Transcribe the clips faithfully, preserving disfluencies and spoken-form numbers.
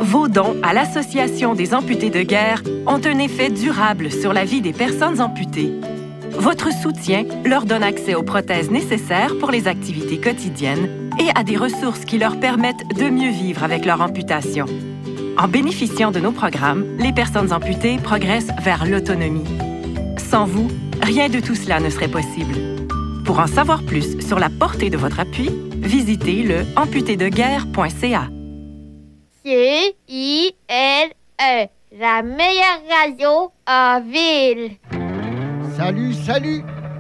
Vos dons à l'Association des amputés de guerre ont un effet durable sur la vie des personnes amputées. Votre soutien leur donne accès aux prothèses nécessaires pour les activités quotidiennes et à des ressources qui leur permettent de mieux vivre avec leur amputation. En bénéficiant de nos programmes, les personnes amputées progressent vers l'autonomie. Sans vous, rien de tout cela ne serait possible. Pour en savoir plus sur la portée de votre appui, visitez le amputé de guerre point c a. C I L E, la meilleure radio en ville. Salut, salut!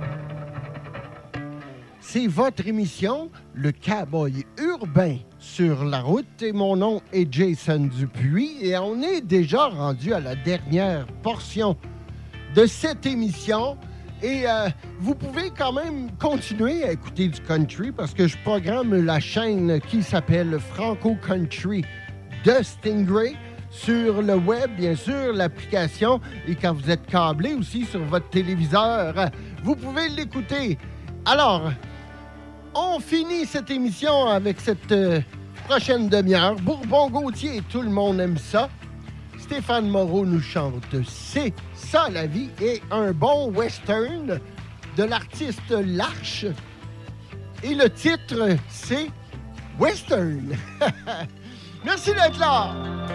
C'est votre émission, le Cowboy urbain sur la route. Et mon nom est Jason Dupuis et on est déjà rendu à la dernière portion de cette émission. Et euh, vous pouvez quand même continuer à écouter du country parce que je programme la chaîne qui s'appelle Franco Country de Stingray sur le web, bien sûr, l'application. Et quand vous êtes câblé aussi sur votre téléviseur, vous pouvez l'écouter. Alors, on finit cette émission avec cette euh, prochaine demi-heure. Bourbon-Gauthier, tout le monde aime ça. Stéphane Moreau nous chante « C'est ça la vie » et un bon western de l'artiste L'Arche. Et le titre, c'est « Western ». Merci d'être là!